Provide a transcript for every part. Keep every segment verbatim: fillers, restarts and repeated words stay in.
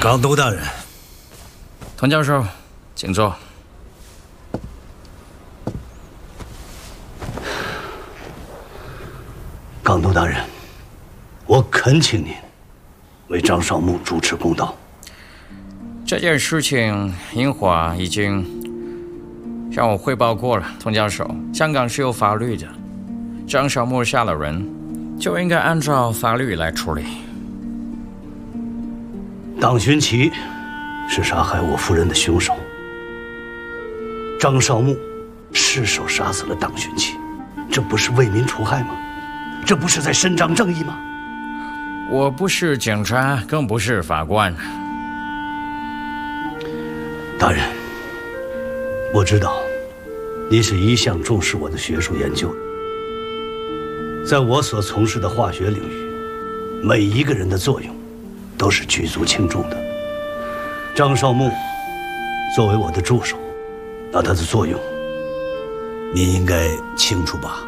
港督大人， 童教授，请坐。 港督大人，我恳请您为张少牧主持公道。 这件事情，英华已经向我汇报过了，童教授。香港是有法律的，张少牧杀了人，就应该按照法律来处理。 党勋奇是杀害我夫人的凶手，张少牧失手杀死了党勋奇，这不是为民除害吗？这不是在伸张正义吗？ 我不是警察，更不是法官。 大人，我知道您是一向重视我的学术研究的，在我所从事的化学领域，每一个人的作用都是举足轻重的。张少牧作为我的助手，那他的作用， 您应该清楚吧？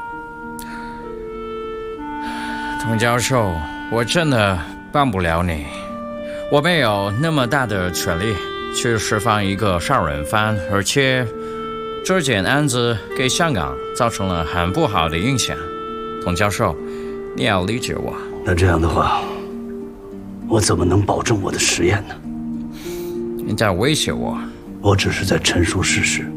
童教授，我真的帮不了你，我没有那么大的权力去释放一个杀人犯，而且这件案子给香港造成了很不好的影响。童教授，你要理解我。 那这样的话，我怎么能保证我的实验呢？ 你在威胁我？ 我只是在陈述事实。